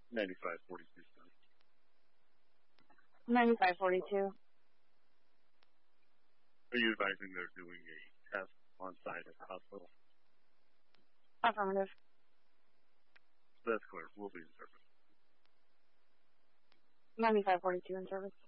9542, sir. 9542. Are you advising they're doing a test on site at the hospital? Affirmative. That's clear. We'll be in service. 9542 in service.